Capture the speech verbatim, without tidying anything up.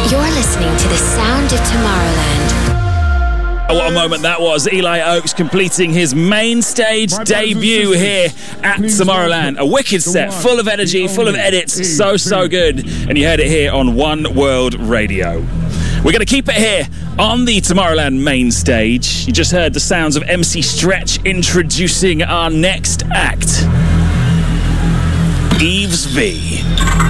You're listening to the sound of Tomorrowland. What a moment that was. Eli Oaks completing his main stage debut here at Tomorrowland. A wicked set, full of energy, full of edits, so, so good. And you heard it here on One World Radio. We're going to keep it here on the Tomorrowland main stage. You just heard the sounds of M C Stretch introducing our next act, Eves V.